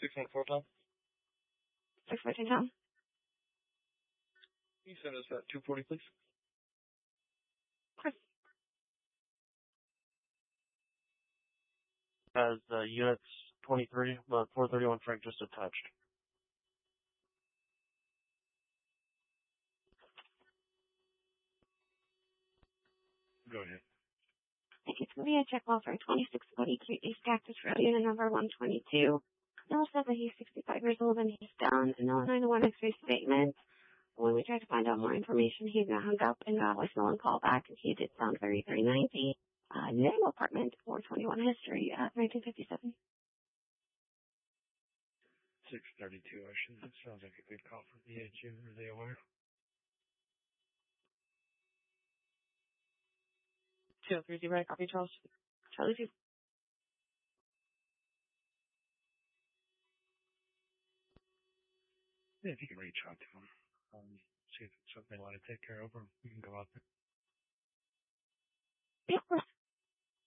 614 Tom. 614 Tom. Can you send us that 240, please? Of course. As units 23, 431 Frank just attached. Go ahead. It's going to be a check well for 2642 East Cactus Road, unit number 122. Bill says that he's 65 years old and he's done an Illinois 1 X-ray statement. When we tried to find out more information, he got hung up and got voicemail and call back. He did sound very 390. Name apartment 421 history, 1957. 632 Ocean. That sounds like a good call from the Jim. Are they aware? 230, right? Copy, Charles. Charlie 2. Yeah, if you can reach out to them, see if it's something they want to take care of, or we can go out there.